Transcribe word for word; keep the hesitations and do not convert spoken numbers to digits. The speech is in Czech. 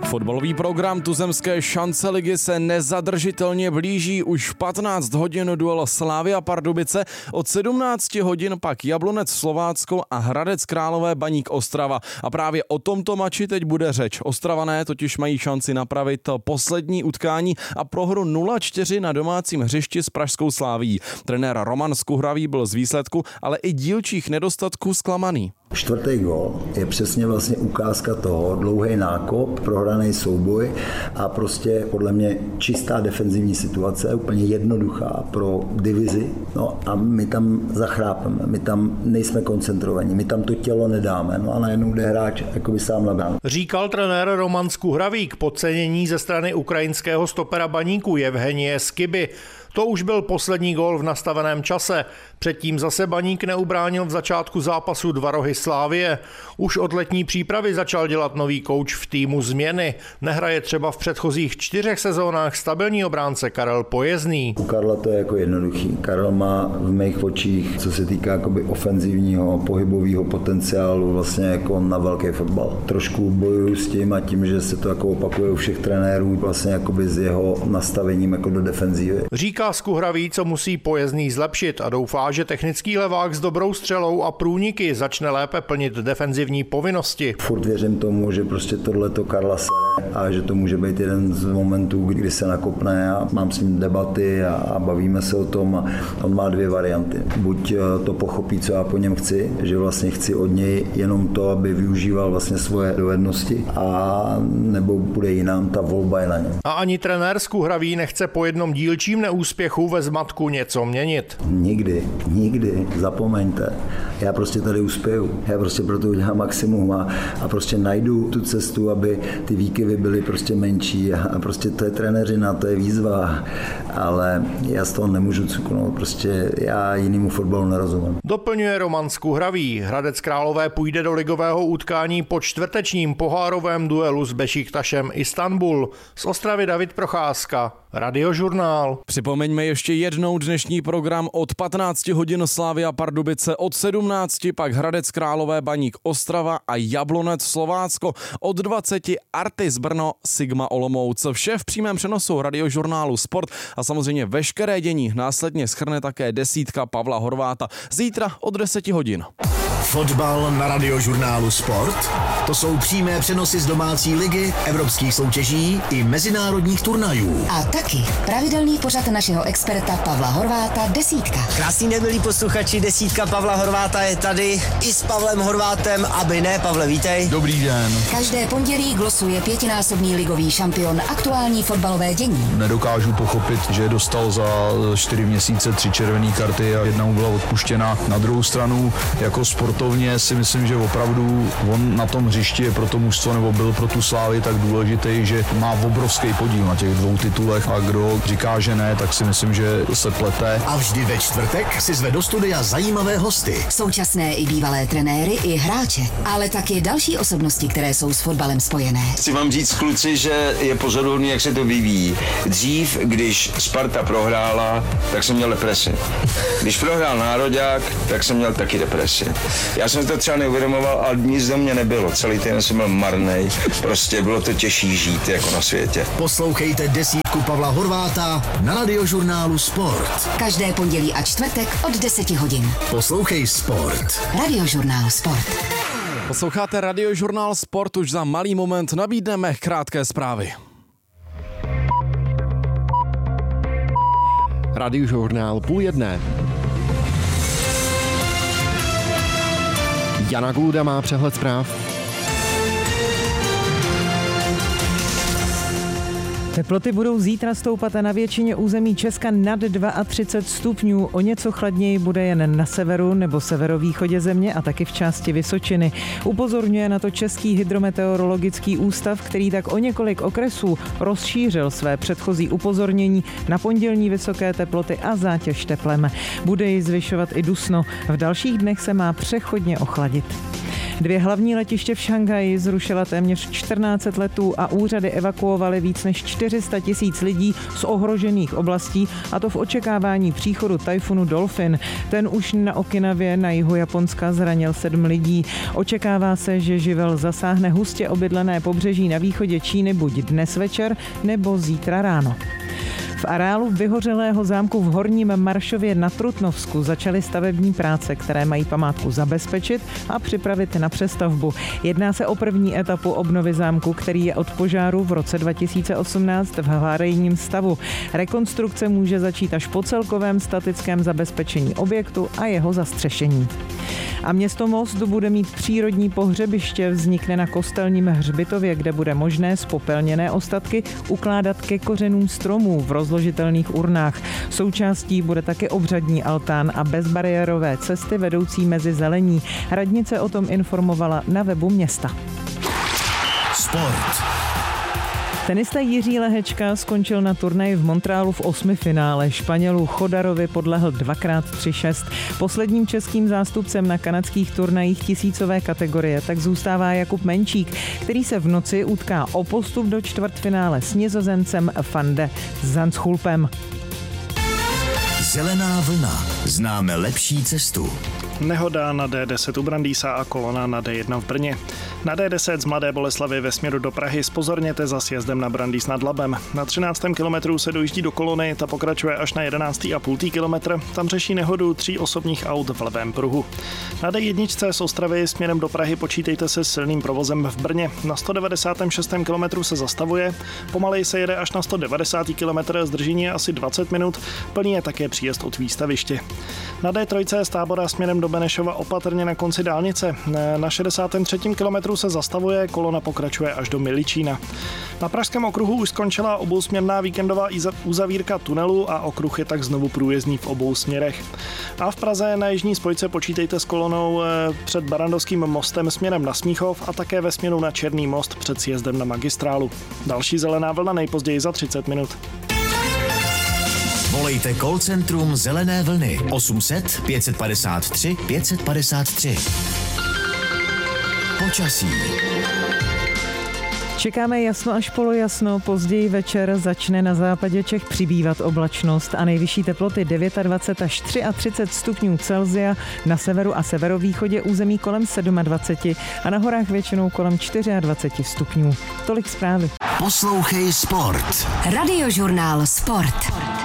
Fotbalový program tuzemské šance ligy se nezadržitelně blíží. Už v patnáct hodin duel Slavia Pardubice, od sedmnáct hodin pak Jablonec Slovácko a Hradec Králové Baník Ostrava. A právě o tomto mači teď bude řeč. Ostravané totiž mají šanci napravit poslední utkání a prohru nula čtyři na domácím hřišti s pražskou Slavií. Trenér Roman Skuhravý byl z výsledku, ale i dílčích nedostatků zklamaný. Čtvrtý gól je přesně vlastně ukázka toho, dlouhý nákop, prohraný souboj a prostě podle mě čistá defenzivní situace, úplně jednoduchá pro divizi. No a my tam zachrápeme, my tam nejsme koncentrovaní, my tam to tělo nedáme, no a najednou jde hráč jakoby sám na bránu. Říkal trenér Roman Skuhravý k podcenění ze strany ukrajinského stopera Baníku Jevhenije Skiby. To už byl poslední gól v nastaveném čase. Předtím zase Baník neubránil v začátku zápasu dva rohy Slávie. Už od letní přípravy začal dělat nový kouč v týmu změny. Nehraje třeba v předchozích čtyřech sezónách stabilní obránce Karel Pojezný. U Karla to je jako jednoduchý. Karel má v mých očích, co se týká jakoby ofenzivního, pohybového potenciálu, vlastně jako na velký fotbal. Trošku bojuju s tím a tím, že se to jako opakuje u všech trenérů, vlastně jakoby s jeho nastavením jako do defenzívy. Říká Skuhravý, co musí Pojezný zlepšit a doufá, že technický levák s dobrou střelou a průniky začne lépe plnit defenzivní povinnosti. Furt věřím tomu, že prostě tohleto Karla sere a že to může být jeden z momentů, kdy se nakopne a mám s ním debaty a, a bavíme se o tom a on má dvě varianty. Buď to pochopí, co já po něm chci, že vlastně chci od něj jenom to, aby využíval vlastně svoje dovednosti, a nebo bude jinam, ta volba je na něm. A ani trenér Skuhravý nechce po jednom dílčím neúspěchu ve zmatku něco měnit. Nikdy, nikdy, zapomeňte. Já prostě tady uspěju. Já prostě pro to udělám maximum a, a prostě najdu tu cestu, aby ty výkyvy byly prostě menší a, a prostě to je trenéřina, to je výzva, ale já z toho nemůžu cuknout, prostě já jinému fotbalu nerozumím. Doplňuje Roman Skuhravý. Hradec Králové půjde do ligového utkání po čtvrtečním pohárovém duelu s Bešiktašem Istanbul. Z Ostravy David Procházka, Radiožurnál. Připomeňme ještě jednou dnešní program: od patnáct hodin Slavia Pardubice, od sedmnácti pak Hradec Králové Baník Ostrava a Jablonec Slovácko, od dvaceti Artis Brno Sigma Olomouc. Vše v přímém přenosu Radiožurnálu Sport a samozřejmě veškeré dění následně shrne také desítka Pavla Horváta zítra od deseti hodin. Fotbal na Radiožurnálu Sport. To jsou přímé přenosy z domácí ligy, evropských soutěží i mezinárodních turnajů. A taky pravidelný pořad našeho experta Pavla Horváta Desítka. Krásný den, milí posluchači, Desítka Pavla Horváta je tady i s Pavlem Horvátem, aby ne. Pavle, vítej. Dobrý den. Každé pondělí glosuje pětinásobný ligový šampion aktuální fotbalové dění. Nedokážu pochopit, že dostal za čtyři měsíce tři červené karty a jedna mu byla odpuštěna. Na druhou stranu, jako sportovně si myslím, že opravdu on na tom hřišti je pro to mužstvo nebo byl pro tu Slávy tak důležitý, že má obrovský podíl na těch dvou titulech a kdo říká, že ne, tak si myslím, že se plete. A vždy ve čtvrtek si zve do studia zajímavé hosty. Současné i bývalé trenéry i hráče, ale taky další osobnosti, které jsou s fotbalem spojené. Chci vám říct, kluci, že je pozoruhodný, jak se to vyvíjí. Dřív, když Sparta prohrála, tak jsem měl depresi. Když prohrál Nároďák, tak jsem měl taky depresi. Já jsem to třeba neuvědomoval, ale nic do mě nebylo. Celý týden jsem byl marnej. Prostě bylo to těžší žít jako na světě. Poslouchejte desítku Pavla Horváta na Radiožurnálu Sport. Každé pondělí a čtvrtek od deseti hodin. Poslouchej Sport. Radiožurnál Sport. Posloucháte Radiožurnál Sport, už za malý moment nabídneme krátké zprávy. Radiožurnál půl jedné. Jana Gluda má přehled zpráv. Teploty budou zítra stoupat a na většině území Česka nad třicet dva stupňů. O něco chladněji bude jen na severu nebo severovýchodě země a taky v části Vysočiny. Upozorňuje na to Český hydrometeorologický ústav, který tak o několik okresů rozšířil své předchozí upozornění na pondělní vysoké teploty a zátěž teplem. Bude ji zvyšovat i dusno. V dalších dnech se má přechodně ochladit. Dvě hlavní letiště v Šanghaji zrušila téměř čtrnáct letů a úřady evakuovaly víc než čtyři sta tisíc lidí z ohrožených oblastí, a to v očekávání příchodu tajfunu Dolphin. Ten už na Okinavě na jihu Japonska zranil sedm lidí. Očekává se, že živel zasáhne hustě obydlené pobřeží na východě Číny buď dnes večer nebo zítra ráno. V areálu vyhořelého zámku v Horním Maršově na Trutnovsku začaly stavební práce, které mají památku zabezpečit a připravit na přestavbu. Jedná se o první etapu obnovy zámku, který je od požáru v roce dva tisíce osmnáct v havarijním stavu. Rekonstrukce může začít až po celkovém statickém zabezpečení objektu a jeho zastřešení. A město Most bude mít přírodní pohřebiště, vznikne na Kostelním hřbitově, kde bude možné spopelněné ostatky ukládat ke kořenům stromů v rozložitelných urnách. Součástí bude také obřadní altán a bezbariérové cesty vedoucí mezi zelení. Radnice o tom informovala na webu města. Sport. Tenista Jiří Lehečka skončil na turnaji v Montrealu v osmifinále. Španělu Chodarovi podlehl dvakrát tři šest. Posledním českým zástupcem na kanadských turnajích tisícové kategorie tak zůstává Jakub Menčík, který se v noci utká o postup do čtvrtfinále s Nizozemcem Van de Zandschulpem. Zelená vlna. Známe lepší cestu. Nehoda na D deset u Brandýsa a kolona na D jedna v Brně. Na D deset z Mladé Boleslavi ve směru do Prahy zpozorněte za sjezdem na Brandýs nad Labem. Na třináctém kilometru se dojíždí do kolony, ta pokračuje až na jedenáctý a půl kilometr. Tam řeší nehodu tří osobních aut v levém pruhu. Na D jedna z Ostravy směrem do Prahy počítejte se s silným provozem v Brně. Na sto devadesátém šestém kilometru se zastavuje, pomaleji se jede až na sto devadesátý kilometr, zdržení je asi dvacet minut, plný je také příjezd od výstaviště. Na D tři z Tábora směrem do Benešova opatrně na konci dálnice. Na šedesátém třetím kilometru se zastavuje, kolona pokračuje až do Miličína. Na Pražském okruhu už skončila obousměrná víkendová uzavírka tunelu a okruh je tak znovu průjezdný v obou směrech. A v Praze na jižní spojce počítejte s kolonou před Barandovským mostem směrem na Smíchov a také ve směru na Černý most před sjezdem na magistrálu. Další zelená vlna nejpozději za třicet minut. Volejte call centrum Zelené vlny osm set pět padesát tři pět padesát tři. Počasí. Čekáme jasno až polojasno, později večer začne na západě Čech přibývat oblačnost a nejvyšší teploty dvacet devět až třitřicet tři stupňů Celsia, na severu a severovýchodě území kolem dvacet sedm a na horách většinou kolem dvacet čtyři stupňů. Tolik zprávy. Poslouchej Sport. Radiožurnál Sport.